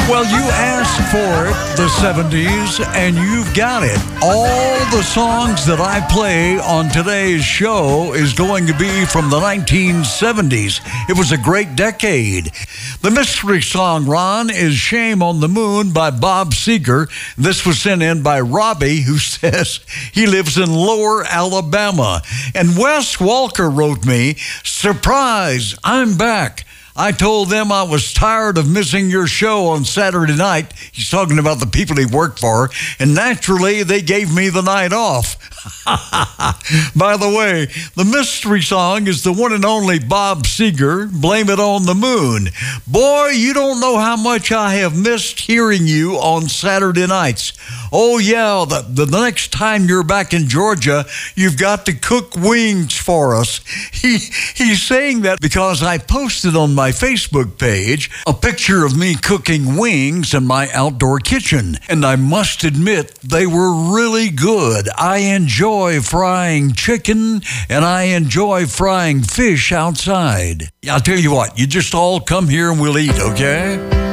Well, you asked for it, the 70s, and you've got it. All the songs that I play on today's show is going to be from the 1970s. It was a great decade. The mystery song, Ron, is Shame on the Moon by Bob Seger. This was sent in by Robbie, who says he lives in Lower Alabama. And Wes Walker wrote me, surprise, I'm back. I told them I was tired of missing your show on Saturday night. He's talking about the people he worked for. And naturally, they gave me the night off. By the way, the mystery song is the one and only Bob Seger, Blame It on the Moon. Boy, you don't know how much I have missed hearing you on Saturday nights. Oh, yeah, the next time you're back in Georgia, you've got to cook wings for us. He's saying that because I posted on my Facebook page a picture of me cooking wings in my outdoor kitchen. And I must admit, they were really good. I enjoy frying chicken and I enjoy frying fish outside. I'll tell you what, you just all come here and we'll eat, okay?